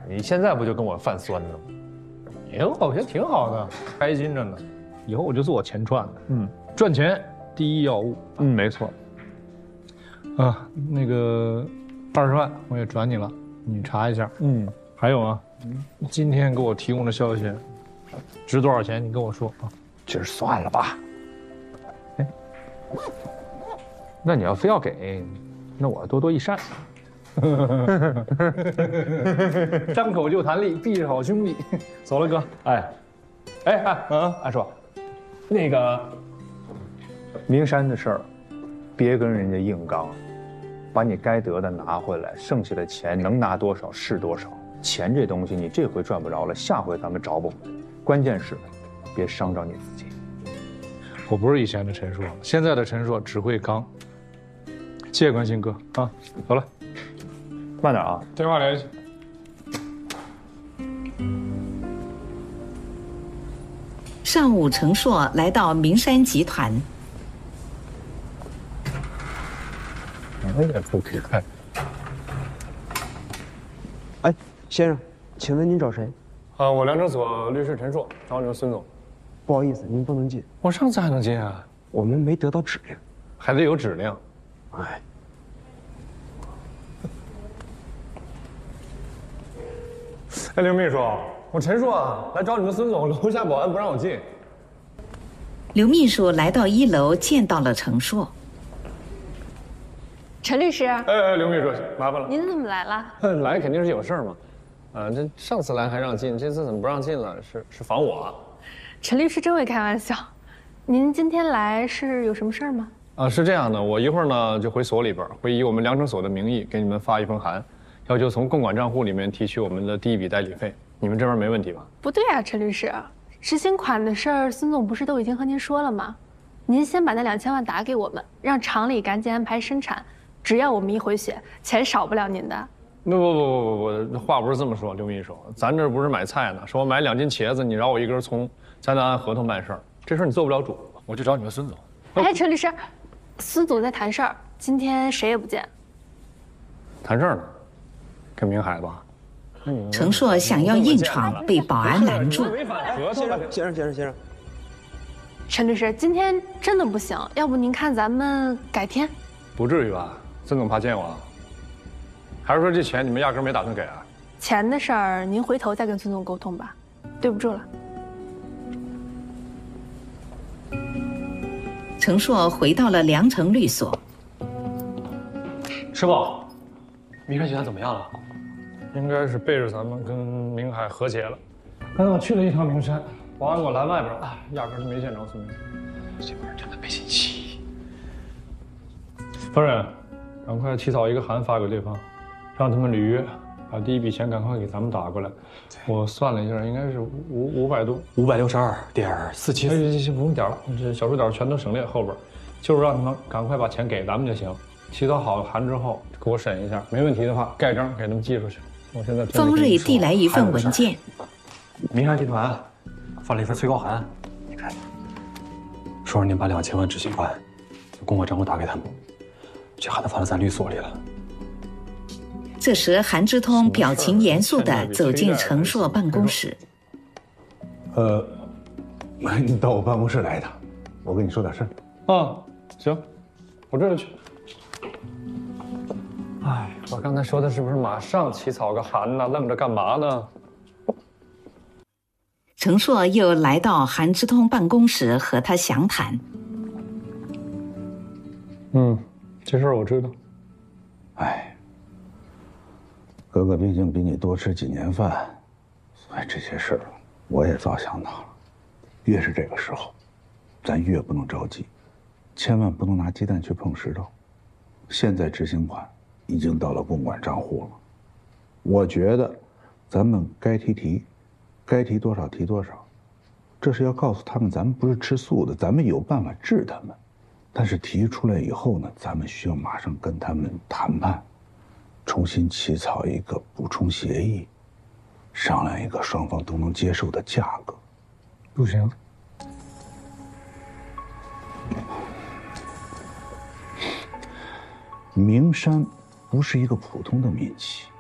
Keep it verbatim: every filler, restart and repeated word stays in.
你现在不就跟我泛酸呢吗？ 挺好，我觉得挺好的，开心着呢。以后我就做钱赚的。嗯，赚钱第一要务。 嗯，没错。 啊，那个二十万我也转你了，你查一下。嗯，还有啊，今天给我提供的消息，值多少钱？你跟我说啊。 今儿算了吧。哎，那你要非要给，那我多多益善。 张口就谈利，必是好兄弟。走了，哥。 哎，哎哎，嗯，安叔，那个名山的事儿，别跟人家硬刚，把你该得的拿回来，剩下的钱能拿多少是多少。钱这东西，你这回赚不着了，下回咱们找不回来。关键是，别伤着你自己。 我不是以前的陈硕，现在的陈硕只会刚。谢谢关心，哥啊，走了。 慢点啊， 电话联系。 上午，程硕来到名山集团。 门也不给开。 哎，先生，请问您找谁？ 啊，我量证所律师陈硕，找你们孙总。 不好意思，您不能进。 我上次还能进啊？ 我们没得到指令。 还得有指令。 哎。 哎，刘秘书，我陈硕啊，来找你们孙总，楼下保安不让我进。 刘秘书来到一楼，见到了程硕。 陈律师， 哎哎，刘秘书，麻烦了。 您怎么来了？ 来肯定是有事儿嘛。啊，这上次来还让进，这次怎么不让进了？是是防我啊？ 陈律师真会开玩笑。您今天来是有什么事儿吗？ 啊，是这样的，我一会儿呢就回所里边，会以我们量证所的名义给你们发一封函。要求从共管账户里面提取我们的第一笔代理费，你们这边没问题吧？ 不对啊，陈律师，执行款的事儿，孙总不是都已经和您说了吗？您先把那两千万打给我们，让厂里赶紧安排生产，只要我们一回血，钱少不了您的。 不不不不不不，话不是这么说，刘秘书，咱这不是买菜呢，说我买两斤茄子，你饶我一根葱，咱得按合同办事儿，这事儿你做不了主，我就找你们孙总。 哎，陈律师，孙总在谈事儿，今天谁也不见。 谈事儿呢？跟明海吧。 程硕想要硬闯，被保安拦住。 先生，先生，先生，先生。 陈律师，今天真的不行，要不您看咱们改天？ 不至于吧？孙总怕见我，还是说这钱你们压根没打算给啊？ 钱的事儿，您回头再跟孙总沟通吧。对不住了。 程硕回到了良城律所。 师傅，明山集团怎么样了？ 应该是背着咱们跟明海和解了。刚才我去了一趟名山，保安给我拦外边了，压根就没见着孙明。 这帮人真的背信弃义。 夫人，赶快起草一个函发给对方，让他们履约，把第一笔钱赶快给咱们打过来。我算了一下，应该是五五百多， 五百六十二点四七。 行行行，不用点了，这小数点全都省略后边，就是让他们赶快把钱给咱们就行。起草好函之后，给我审一下，没问题的话，盖章给他们寄出去。我现在方瑞递来一份文件， 明山集团发了一份催告函，你看，说让您把两千万执行款公款账户打给他们，这函都发到咱律所里了。 这时，韩之通表情严肃地走进程硕办公室。 呃，你到我办公室来一趟，我跟你说点事儿。啊，行，我这就去。哎，我刚才说的是不是马上起草个函呢？愣着干嘛呢？ 程硕又来到韩之通办公室和他详谈。 嗯，这事儿我知道。 哎，哥哥毕竟比你多吃几年饭，所以这些事儿我也早想到了。越是这个时候，咱越不能着急，千万不能拿鸡蛋去碰石头。现在执行款已经到了公管账户了，我觉得咱们该提提，该提多少提多少，这是要告诉他们咱们不是吃素的，咱们有办法治他们。但是提出来以后呢，咱们需要马上跟他们谈判，重新起草一个补充协议，商量一个双方都能接受的价格。 不行， 名山不是一个普通的民企，